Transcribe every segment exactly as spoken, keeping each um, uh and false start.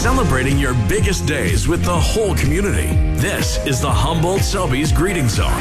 celebrating your biggest days with the whole community. This is the Humboldt-Selby's Greeting Zone.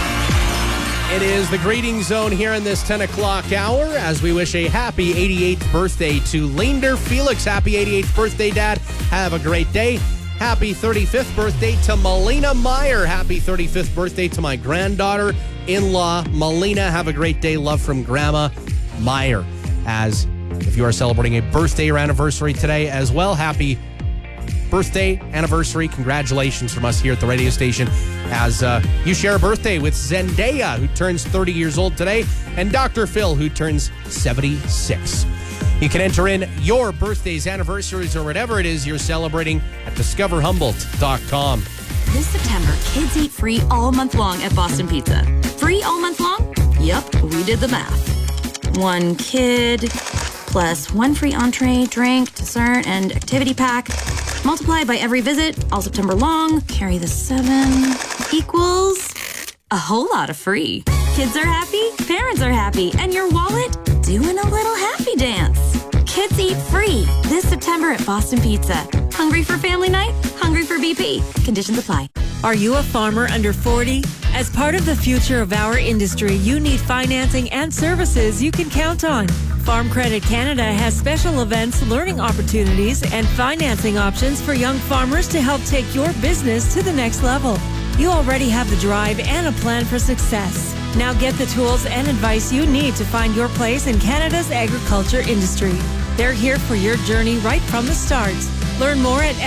It is the Greeting Zone here in this ten o'clock hour as we wish a happy eighty-eighth birthday to Lander Felix. Happy eighty-eighth birthday, Dad. Have a great day. Happy thirty-fifth birthday to Melina Meyer. Happy thirty-fifth birthday to my granddaughter-in-law, Melina. Have a great day. Love from Grandma Meyer. As if you are celebrating a birthday or anniversary today as well, happy birthday, anniversary. Congratulations from us here at the radio station as uh, you share a birthday with Zendaya, who turns thirty years old today, and Doctor Phil, who turns seventy-six. You can enter in your birthdays, anniversaries, or whatever it is you're celebrating at discover humboldt dot com. This September, kids eat free all month long at Boston Pizza. Free all month long? Yep, we did the math. One kid plus one free entree, drink, dessert, and activity pack. Multiply by every visit, all September long, carry the seven, equals a whole lot of free. Kids are happy, parents are happy, and your wallet doing a little happy dance. Kids eat free this September at Boston Pizza. Hungry for family night? Hungry for B P. Conditions apply. Are you a farmer under forty? As part of the future of our industry, you need financing and services you can count on. Farm Credit Canada has special events, learning opportunities, and financing options for young farmers to help take your business to the next level. You already have the drive and a plan for success. Now get the tools and advice you need to find your place in Canada's agriculture industry. They're here for your journey right from the start. Learn more at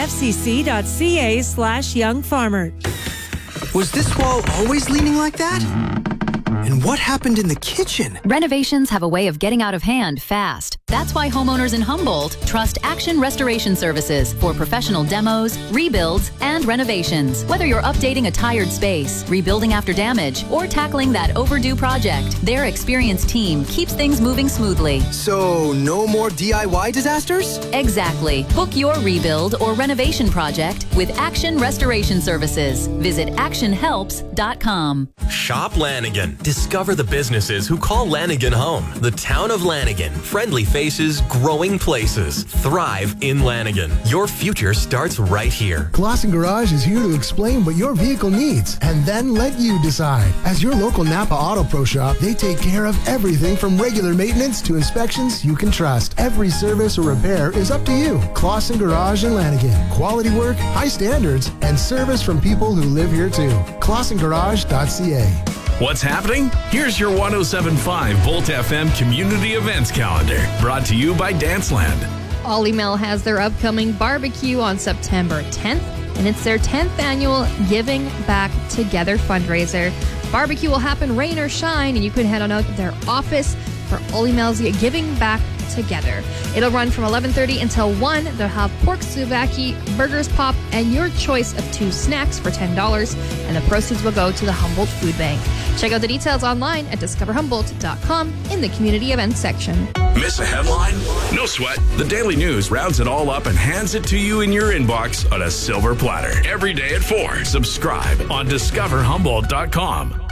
fcc.ca slash young farmer. Was this wall always leaning like that? And what happened in the kitchen? Renovations have a way of getting out of hand fast. That's why homeowners in Humboldt trust Action Restoration Services for professional demos, rebuilds, and renovations. Whether you're updating a tired space, rebuilding after damage, or tackling that overdue project, their experienced team keeps things moving smoothly. So, no more D I Y disasters? Exactly. Book your rebuild or renovation project with Action Restoration Services. Visit action helps dot com. Shop Lanigan. Discover the businesses who call Lanigan home. The town of Lanigan. Friendly faces, growing places. Thrive in Lanigan. Your future starts right here. Clausen Garage is here to explain what your vehicle needs and then let you decide. As your local Napa Auto Pro shop, they take care of everything from regular maintenance to inspections you can trust. Every service or repair is up to you. Clausen Garage in Lanigan. Quality work, high standards, and service from people who live here too. clausen garage dot c a. What's happening? Here's your one oh seven point five Volt F M Community Events Calendar, brought to you by Danceland. Ollie Mill has their upcoming barbecue on September tenth, and it's their tenth annual Giving Back Together fundraiser. Barbecue will happen rain or shine, and you can head on out to their office for Ollie Mill's Giving Back Together. It'll run from eleven thirty until one. They'll have pork souvlaki, burgers pop, and your choice of two snacks for ten dollars, and the proceeds will go to the Humboldt Food Bank. Check out the details online at discover humboldt dot com in the community events section. Miss a headline? No sweat. The Daily News rounds it all up and hands it to you in your inbox on a silver platter. Every day at four. Subscribe on discover humboldt dot com.